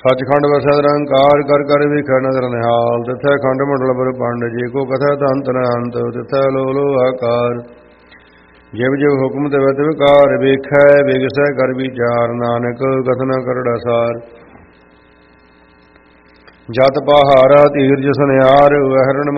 ਸੱਚਖੰਡ ਵਸੈ ਨਿਰੰਕਾਰ ਕਰ ਕਰ ਵੇਖੈ ਨਦਰ ਨਿਹਾਲ। ਤਿਥੈ ਖੰਡ ਮੰਡਲ ਪਰ ਪੰਡ ਜੇ ਕੋ ਕਥੈ ਤੰਤ ਨ ਅੰਤ। ਤਿਥੈ ਲੋ ਲੋ ਆਕਾਰ ਜਿਵ ਜਿਵ ਹੁਕਮ ਤਿਵ ਤਿਵ ਕਾਰ। ਵੇਖੈ ਵਿਗਸੈ ਕਰ ਵਿਚਾਰ ਨਾਨਕ ਕਥਨ ਕਰੜਾ ਸਾਰ। ਜਤ ਪਹਾਰਾ ਧੀਰਜ ਸੁਨਿਆਰ ਵਹਿਰਣ